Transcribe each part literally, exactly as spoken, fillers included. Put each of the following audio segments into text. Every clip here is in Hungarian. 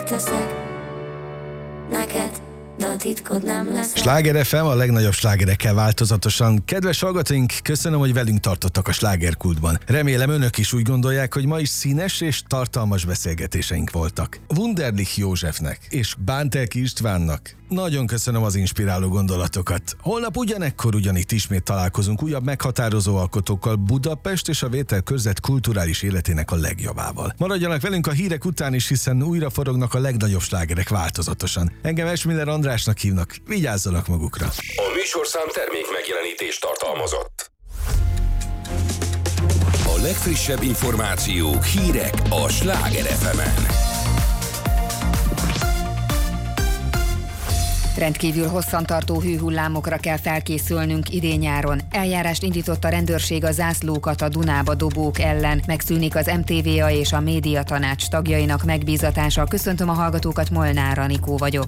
teszek neked, de a titkod nem lesz. Sláger ef em a legnagyobb slágerekkel változatosan. Kedves hallgatóink, köszönöm, hogy velünk tartottak a slágerkultban. Remélem önök is úgy gondolják, hogy ma is színes és tartalmas beszélgetéseink voltak. Wunderlich Józsefnek és Bántelki Istvánnak nagyon köszönöm az inspiráló gondolatokat. Holnap ugyanekkor ugyanitt ismét találkozunk újabb meghatározó alkotókkal Budapest és a Vételkörzet kulturális életének a legjobbával. Maradjanak velünk a hírek után is, hiszen újra forognak a legnagyobb slágerek változatosan. Engem Esmiller Andrásnak hívnak, vigyázzanak magukra. A műsorszám termék megjelenítést tartalmazott. A legfrissebb információk, hírek a Sláger ef emen. Rendkívül hosszantartó hőhullámokra kell felkészülnünk idén-nyáron. Eljárást indított a rendőrség a zászlókat a Dunába dobók ellen. Megszűnik az em té vé á és a Médiatanács tagjainak megbízatása. Köszöntöm a hallgatókat, Molnár Anikó vagyok.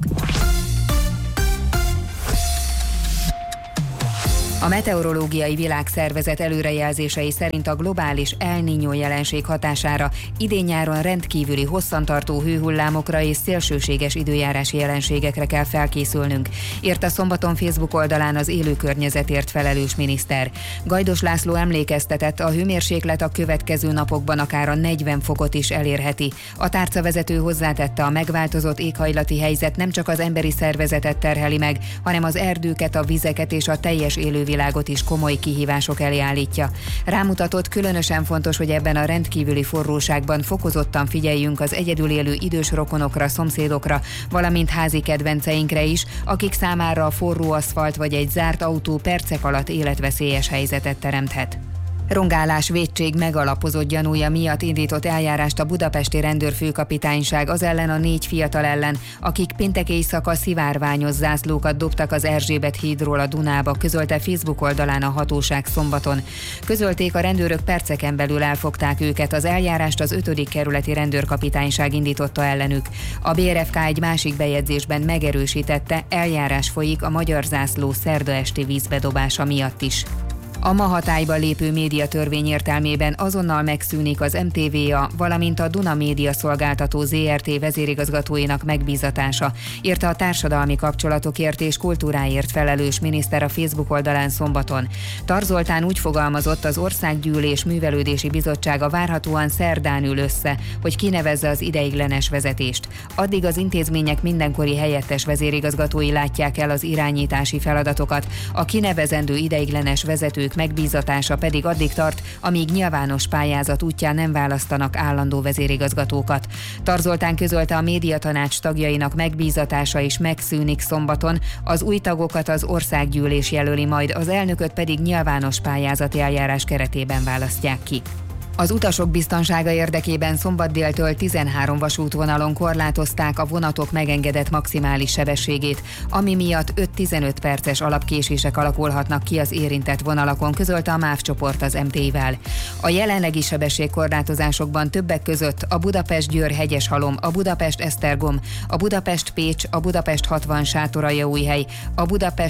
A Meteorológiai Világszervezet előrejelzései szerint a globális El Niño jelenség hatására idén-nyáron rendkívüli hosszantartó hőhullámokra és szélsőséges időjárási jelenségekre kell felkészülnünk, írta szombaton Facebook oldalán az élő környezetért felelős miniszter. Gajdos László emlékeztetett, a hőmérséklet a következő napokban akár a negyven fokot is elérheti. A tárcavezető hozzátette, a megváltozott éghajlati helyzet nem csak az emberi szervezetet terheli meg, hanem az erdőket, a vizeket és a teljes élő világot is komoly kihívások elé állítja. Rámutatott, különösen fontos, hogy ebben a rendkívüli forróságban fokozottan figyeljünk az egyedül élő idős rokonokra, szomszédokra, valamint házi kedvenceinkre is, akik számára a forró aszfalt vagy egy zárt autó percek alatt életveszélyes helyzetet teremthet. Rongálás, vétség megalapozott gyanúja miatt indított eljárást a budapesti rendőrfőkapitányság az ellen a négy fiatal ellen, akik péntek éjszaka szivárványos zászlókat dobtak az Erzsébet hídról a Dunába, közölte Facebook oldalán a hatóság szombaton. Közölték, a rendőrök perceken belül elfogták őket, az eljárást az ötödik kerületi rendőrkapitányság indította ellenük. A bé er ef ká egy másik bejegyzésben megerősítette, eljárás folyik a magyar zászló szerda esti vízbedobása miatt is. A ma hatályba lépő médiatörvény értelmében azonnal megszűnik az em té vé á, valamint a Duna Média Szolgáltató zé er té vezérigazgatóinak megbízatása, írta a társadalmi kapcsolatokért és kultúráért felelős miniszter a Facebook oldalán szombaton. Tar Zoltán úgy fogalmazott, az Országgyűlés Művelődési Bizottsága várhatóan szerdán ül össze, hogy kinevezze az ideiglenes vezetést. Addig az intézmények mindenkori helyettes vezérigazgatói látják el az irányítási feladatokat, a kinevezendő ideiglenes vezetők megbízatása pedig addig tart, amíg nyilvános pályázat útján nem választanak állandó vezérigazgatókat. Tar Zoltán közölte, a Médiatanács tagjainak megbízatása is megszűnik szombaton, az új tagokat az Országgyűlés jelöli majd, az elnököt pedig nyilvános pályázati eljárás keretében választják ki. Az utasok biztonsága érdekében szombat déltől tizenhárom vasútvonalon korlátozták a vonatok megengedett maximális sebességét, ami miatt öt-tizenöt perces alapkésések alakulhatnak ki az érintett vonalakon, közölte a MÁV csoport az em té vel. A jelenlegi sebességkorlátozásokban többek között a Budapest-Győr-Hegyeshalom, a Budapest-Esztergom, a Budapest-Pécs, a Budapest-hatvan Sátoraljaújhely, a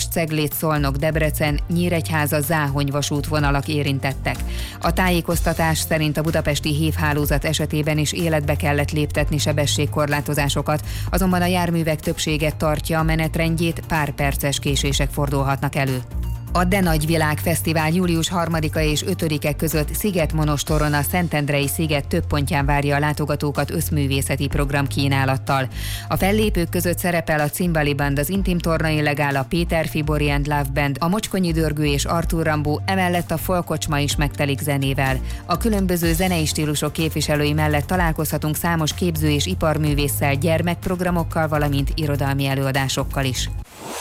Budapest-Cegléd-Szolnok-Debrecen, Nyíregyháza-Záhony vasútvonalak érintettek. A tájékoztatás szerint a budapesti hévhálózat esetében is életbe kellett léptetni sebességkorlátozásokat, azonban a járművek többsége tartja a menetrendjét, pár perces késések fordulhatnak elő. A De Nagy Világ Fesztivál július harmadika és ötödike között Szigetmonostoron a Szentendrei sziget több pontján várja a látogatókat összművészeti program kínálattal. A fellépők között szerepel a Cimbali Band, az Intim Torna Illegál, a Péter Fibori and Love Band, a Mocskonyi Dörgő és Artur Rambó, emellett a Folkocsma is megtelik zenével. A különböző zenei stílusok képviselői mellett találkozhatunk számos képző- és iparművésszel, gyermekprogramokkal, valamint irodalmi előadásokkal is.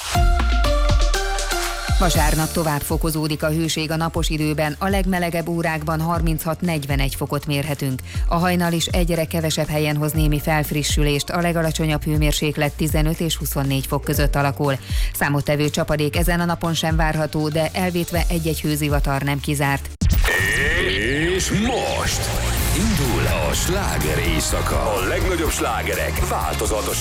Vasárnap tovább fokozódik a hőség a napos időben, a legmelegebb órákban harminchat-negyvenegy fokot mérhetünk. A hajnal is egyre kevesebb helyen hoz némi felfrissülést, a legalacsonyabb hőmérséklet tizenöt és huszonnégy fok között alakul. Számottevő csapadék ezen a napon sem várható, de elvétve egy-egy hőzivatar nem kizárt. És most indul a sláger éjszaka. A legnagyobb slágerek változatos